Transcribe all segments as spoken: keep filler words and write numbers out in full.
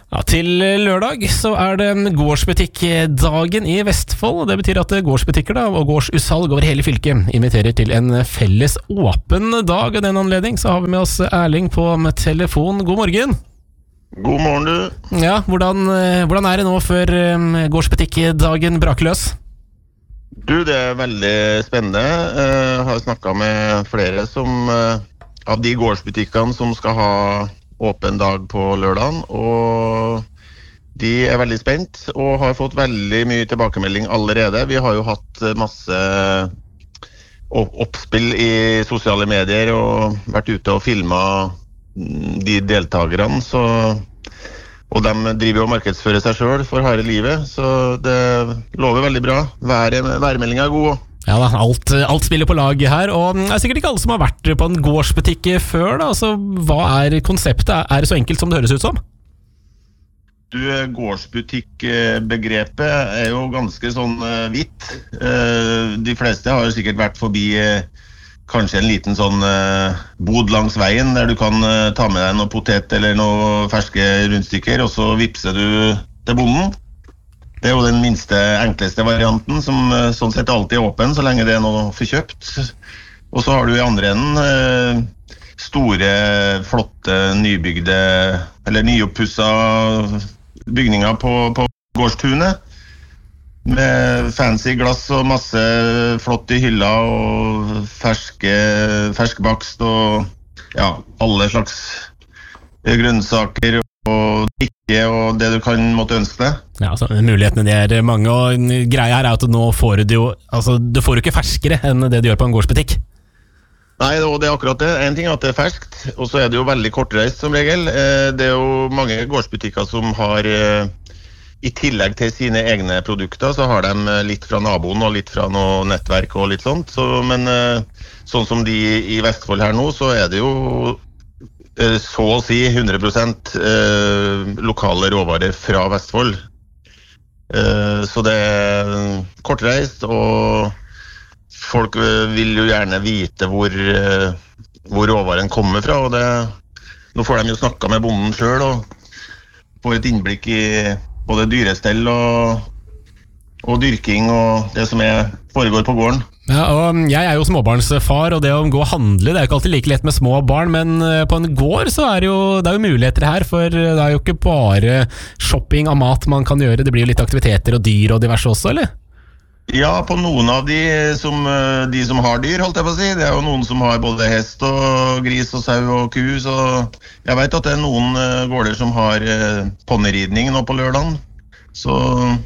Ja, til lørdag så er det gårdsbutikkdagen i Vestfold, og det betyr at gårdsbutikker da, og gårdsutsalg over hele fylket inviterer til en felles åpen dag. Og den anledning så har vi med oss Erling på telefon. God morgen. God morgen du. Ja, hvordan, hvordan er det nå før gårdsbutikkdagen braker løs? Du, det er veldig spennende. Jeg har snakket med flere som, av de gårdsbutikkene som skal ha åpen dag på lørdagen, og de er veldig spent og har fått veldig mye tilbakemelding allerede. Vi har jo hatt masse oppspill i sosiale medier og vært ute og filmet de deltagerne, så, og de driver og markedsfører seg selv for harde livet, så det lover veldig bra. Vær, værmeldingen er god. Ja da, alt, alt spiller på lag her, og det er sikkert ikke alle som har vært på en gårdsbutikk før da, altså hva er konseptet? Er det så enkelt som det høres ut som? Du, gårdsbutikkbegrepet er jo ganske sånn vidt. De fleste har sikkert vært forbi kanskje en liten sånn bod langs veien, der du kan ta med deg noe potet eller noe ferske rundstykker, og så vipser du til bonden. Det er jo den minste, enkleste varianten, som sånn sett alltid er åpen, så lenge det er noe forkjøpt. Og så har du i andre enden store, flotte, nybygde, eller nyoppusset bygninger på, på gårdstunet, med fancy glass og masse flott i hylla, og ferske, ferskbakst, og ja, alle slags grønnsaker, og drikke, og det du kan måtte ønske deg. Ja, altså, mulighetene de er mange, og greia her er at nå får du jo, altså, du får jo ikke ferskere enn det du gjør på en gårdsbutikk. Nei, og det er akkurat det. En ting er at det er ferskt, og så er det jo veldig kortreist som regel. Det er jo mange gårdsbutikker som har, i tillegg til sine egne produkter, så har de litt fra naboen og litt fra noe nettverk og litt sånt. Så, men sånn som de i Vestfold her nå, så er det jo så å si hundre prosent lokale råvarer fra Vestfold. Så det er kortreist, og folk vil jo gjerne vite hvor, hvor råvaren kommer fra, og det, nå får de jo snakket med bonden selv, og får et innblikk i både dyrestell og, og dyrking og det som er, foregår på gården. Ja, og jeg er jo småbarnsfar, og det å gå og handle, det er jo ikke alltid like lett med små barn, men på en gård så er det jo, det er jo muligheter her, for det er jo ikke bare shopping av mat man kan gjøre, det blir jo litt aktiviteter og dyr og diverse også, eller? Ja, på noen av de som, de som har dyr, holdt jeg på å si. Det er jo noen som har både hest og gris og sau og ku, så jeg vet at det er noen gårder som har ponnyridning nå på lørdagen, så...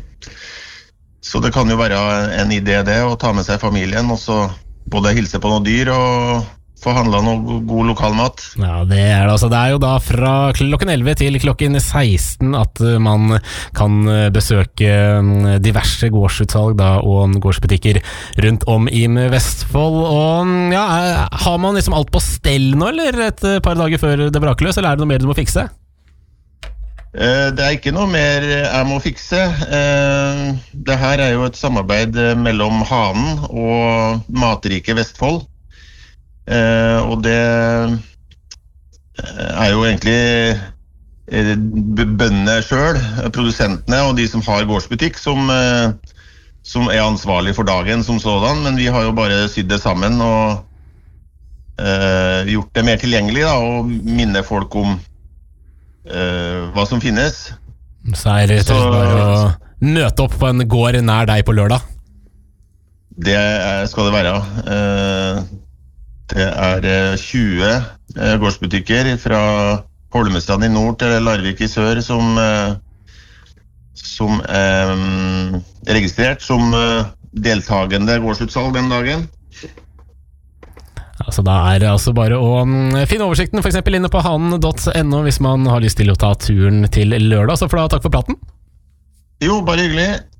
Så det kan jo være en idé det, å ta med seg familien, og så både hilse på noen dyr og få handlet noe god lokalmat. Ja, det er det. Altså, det er jo da fra klokken elleve til klokken seksten at man kan besøke diverse gårdsutsalg da, og gårdsbutikker rundt om i Vestfold. Og ja, har man liksom alt på stell nå, eller et par dager før det braker løs, eller er det noe mer du må fikse? Det er ikke noe mer jeg må fikse. Det her er jo et samarbeid mellom Hanen og Matrike Vestfold. Og det er jo egentlig bøndene selv, produsentene og de som har gårdsbutikk, som, som er ansvarlig for dagen som sådan. Men vi har jo bare sydd det sammen og gjort det mer tilgjengelig da, og minne folk om Uh, hva som finnes. Så er det rett og slett bare å møte opp på en gård nær deg på lørdag? Det skal det være. Uh, det er tjue uh, gårdsbutikker fra Holmestrand i nord til Larvik i sør som, uh, som er um, registrert som uh, deltagende gårdsutsalg den dagen. Altså, da er det altså bare å finne oversikten for eksempel inne på hanen punktum no hvis man har lyst til å ta turen til lørdag. Så får du ha takk for praten. Jo, bare hyggelig.